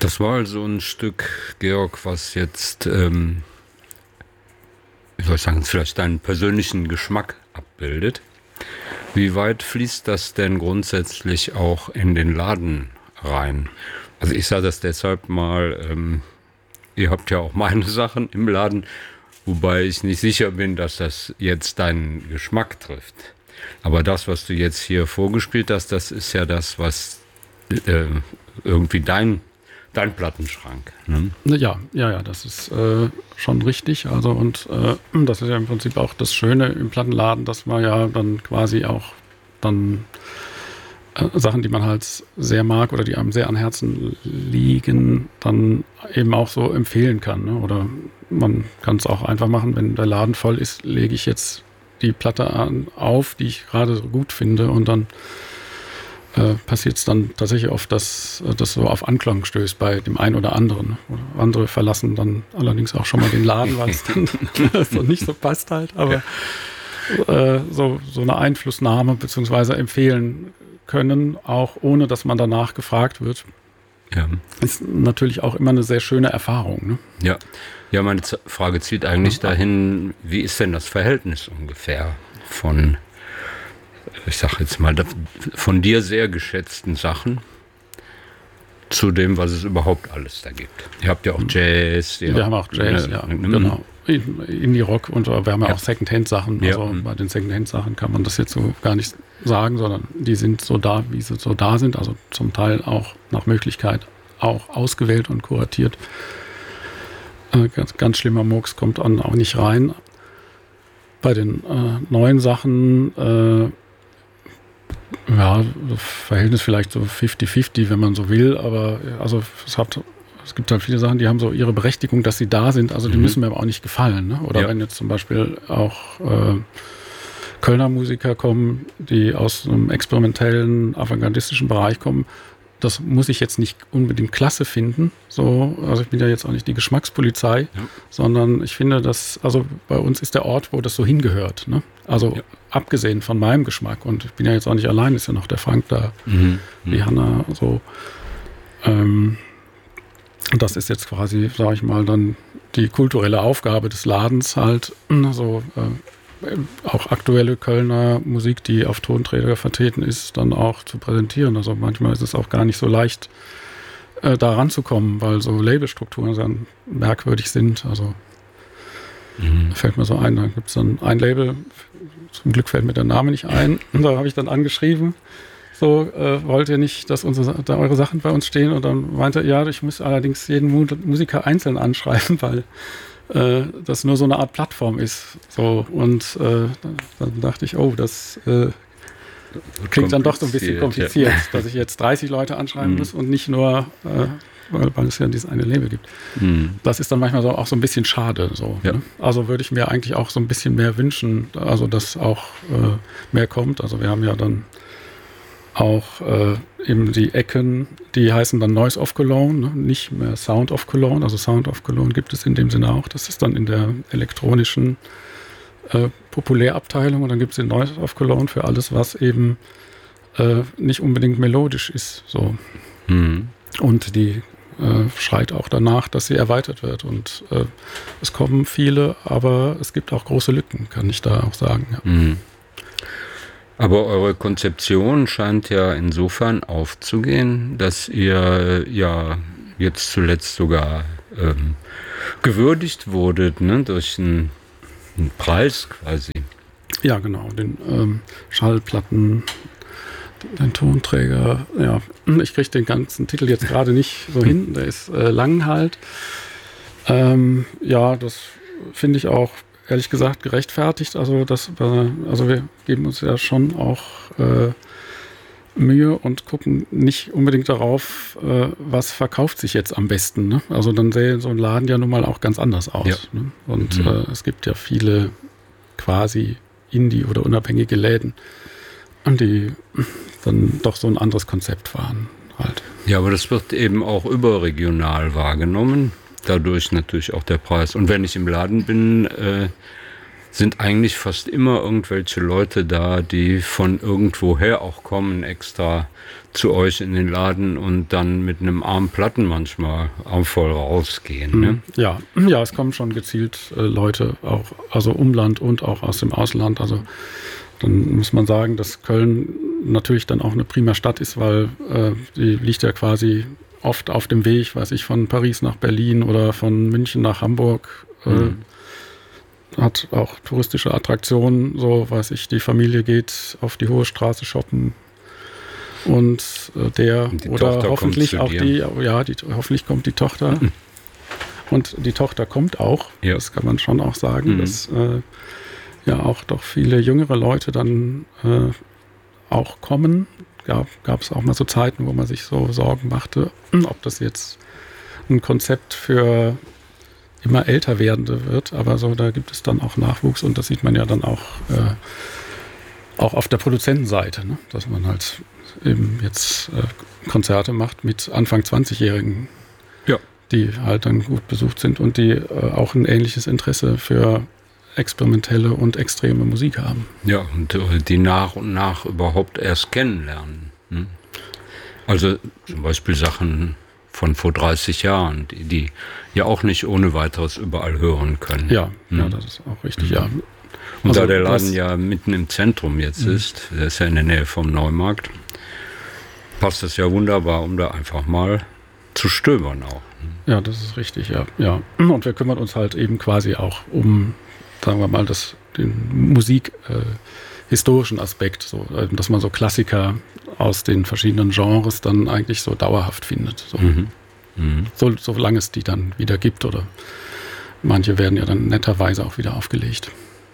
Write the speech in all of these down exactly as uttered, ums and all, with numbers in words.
Das war also ein Stück, Georg, was jetzt, ähm, wie soll ich sagen, vielleicht deinen persönlichen Geschmack abbildet. Wie weit fließt das denn grundsätzlich auch in den Laden rein? Also ich sage das deshalb mal, ähm, ihr habt ja auch meine Sachen im Laden, wobei ich nicht sicher bin, dass das jetzt deinen Geschmack trifft. Aber das, was du jetzt hier vorgespielt hast, das ist ja das, was äh, irgendwie dein, dein Plattenschrank. Ne? Ja, ja, ja, das ist äh, schon richtig. Also und äh, das ist ja im Prinzip auch das Schöne im Plattenladen, dass man ja dann quasi auch dann äh, Sachen, die man halt sehr mag oder die einem sehr an Herzen liegen, dann eben auch so empfehlen kann. Ne? Oder man kann es auch einfach machen, wenn der Laden voll ist, lege ich jetzt die Platte an, auf, die ich gerade so gut finde, und dann äh, passiert es dann tatsächlich oft, dass das so auf Anklang stößt bei dem einen oder anderen. Oder andere verlassen dann allerdings auch schon mal den Laden, weil es dann so nicht so passt halt. Aber äh, so, so eine Einflussnahme beziehungsweise empfehlen können, auch ohne dass man danach gefragt wird, ja, ist natürlich auch immer eine sehr schöne Erfahrung. Ne? Ja. Ja, meine Frage zielt eigentlich dahin, wie ist denn das Verhältnis ungefähr von, ich sag jetzt mal, von dir sehr geschätzten Sachen zu dem, was es überhaupt alles da gibt. Ihr habt ja auch Jazz. Wir habt, haben auch Jazz, äh, ja, äh, genau. Indie-Rock, und wir haben ja, ja auch Second-Hand-Sachen. Also ja. Bei den Second-Hand-Sachen kann man das jetzt so gar nicht sagen, sondern die sind so da, wie sie so da sind. Also zum Teil auch nach Möglichkeit auch ausgewählt und kuratiert. Äh, ganz, ganz schlimmer Murks kommt dann auch nicht rein. Bei den äh, neuen Sachen, äh, ja, Verhältnis vielleicht so fifty fifty, wenn man so will, aber also es hat Es gibt halt viele Sachen, die haben so ihre Berechtigung, dass sie da sind, also die mhm. müssen mir aber auch nicht gefallen. Ne? Oder ja. wenn jetzt zum Beispiel auch äh, Kölner Musiker kommen, die aus einem experimentellen, avantgardistischen Bereich kommen, das muss ich jetzt nicht unbedingt klasse finden. So, also ich bin ja jetzt auch nicht die Geschmackspolizei, ja. sondern ich finde, dass, also bei uns ist der Ort, wo das so hingehört. Ne? Also ja. abgesehen von meinem Geschmack, und ich bin ja jetzt auch nicht allein, ist ja noch der Frank da, mhm. die Hanna, so. Ähm, Und das ist jetzt quasi, sage ich mal, dann die kulturelle Aufgabe des Ladens halt, so äh, auch aktuelle Kölner Musik, die auf Tonträger vertreten ist, dann auch zu präsentieren. Also manchmal ist es auch gar nicht so leicht, äh, da ranzukommen, weil so Labelstrukturen dann merkwürdig sind. Also mhm. fällt mir so ein, da gibt es dann ein Label, zum Glück fällt mir der Name nicht ein, und da habe ich dann angeschrieben, so, äh, wollt ihr nicht, dass unsere, da eure Sachen bei uns stehen? Und dann meinte er, ja, ich muss allerdings jeden Mu- Musiker einzeln anschreiben, weil äh, das nur so eine Art Plattform ist. So, und äh, dann dachte ich, oh, das äh, klingt dann doch so ein bisschen kompliziert, ja. dass ich jetzt dreißig Leute anschreiben mhm. muss und nicht nur, äh, weil, weil es ja dieses eine Label gibt. Mhm. Das ist dann manchmal so, auch so ein bisschen schade. So, ja. ne? Also würde ich mir eigentlich auch so ein bisschen mehr wünschen, also dass auch äh, mehr kommt. Also wir haben ja dann auch äh, eben die Ecken, die heißen dann Noise of Cologne, ne? Nicht mehr Sound of Cologne. Also Sound of Cologne gibt es in dem Sinne auch. Das ist dann in der elektronischen äh, Populärabteilung, und dann gibt es den Noise of Cologne für alles, was eben äh, nicht unbedingt melodisch ist. So. Mhm. Und die äh, schreit auch danach, dass sie erweitert wird. Und äh, es kommen viele, aber es gibt auch große Lücken, kann ich da auch sagen. Ja. Mhm. Aber eure Konzeption scheint ja insofern aufzugehen, dass ihr ja jetzt zuletzt sogar ähm, gewürdigt wurdet, ne, durch einen, einen Preis quasi. Ja, genau, den ähm, Schallplatten, den Tonträger. Ja, ich kriege den ganzen Titel jetzt gerade nicht so hin, der ist äh, lang halt. Ähm, ja, das finde ich auch ehrlich gesagt gerechtfertigt. Also, das, also wir geben uns ja schon auch äh, Mühe und gucken nicht unbedingt darauf, äh, was verkauft sich jetzt am besten. Ne? Also dann sähe so ein Laden ja nun mal auch ganz anders aus. Ja. Ne? Und mhm. äh, es gibt ja viele quasi Indie- oder unabhängige Läden, die dann doch so ein anderes Konzept fahren. Halt. Ja, aber das wird eben auch überregional wahrgenommen. Dadurch natürlich auch der Preis. Und wenn ich im Laden bin, äh, sind eigentlich fast immer irgendwelche Leute da, die von irgendwoher auch kommen, extra zu euch in den Laden und dann mit einem armen Platten manchmal auch voll rausgehen. Ne? Ja, ja, es kommen schon gezielt äh, Leute, auch also Umland und auch aus dem Ausland. Also dann muss man sagen, dass Köln natürlich dann auch eine prima Stadt ist, weil äh, die liegt ja quasi oft auf dem Weg, weiß ich, von Paris nach Berlin oder von München nach Hamburg. Äh, mhm. Hat auch touristische Attraktionen, so weiß ich, die Familie geht auf die Hohe Straße shoppen. Und äh, der und oder Tochter hoffentlich auch die, ja, die, hoffentlich kommt die Tochter. Mhm. Und die Tochter kommt auch, ja. Das kann man schon auch sagen, mhm. dass äh, ja auch doch viele jüngere Leute dann äh, auch kommen. Gab, gab es auch mal so Zeiten, wo man sich so Sorgen machte, ob das jetzt ein Konzept für immer älter werdende wird, aber so, da gibt es dann auch Nachwuchs und das sieht man ja dann auch, äh, auch auf der Produzentenseite, ne? Dass man halt eben jetzt äh, Konzerte macht mit Anfang zwanzigjährigen, ja. die halt dann gut besucht sind und die äh, auch ein ähnliches Interesse für experimentelle und extreme Musik haben. Ja, und äh, die nach und nach überhaupt erst kennenlernen. Ne? Also zum Beispiel Sachen von vor dreißig Jahren, die, die ja auch nicht ohne weiteres überall hören können. Ja, hm. ja, das ist auch richtig, mhm. ja. Und also da der Laden ja mitten im Zentrum jetzt mhm. ist, der ist ja in der Nähe vom Neumarkt, passt das ja wunderbar, um da einfach mal zu stöbern auch. Ja, das ist richtig, ja. ja. Und wir kümmern uns halt eben quasi auch um, sagen wir mal, das, den musikhistorischen äh, Aspekt, so, dass man so Klassiker aus den verschiedenen Genres dann eigentlich so dauerhaft findet. So, mhm. Mhm. so, solange es die dann wieder gibt oder manche werden ja dann netterweise auch wieder aufgelegt.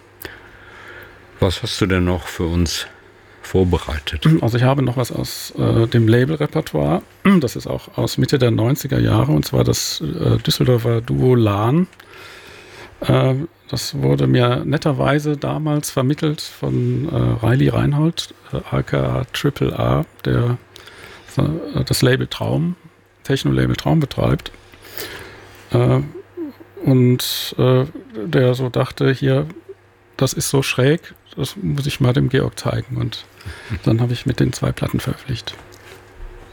Was hast du denn noch für uns vorbereitet? Also ich habe noch was aus äh, dem Label-Repertoire. Das ist auch aus Mitte der neunziger Jahre und zwar das äh, Düsseldorfer Duo Lahn. Äh, das wurde mir netterweise damals vermittelt von äh, Riley Reinhold, äh, aka Triple A, der äh, das Label Traum, Techno-Label Traum betreibt. Äh, und äh, der so dachte, hier, das ist so schräg, das muss ich mal dem Georg zeigen. Und dann habe ich mit den zwei Platten veröffentlicht.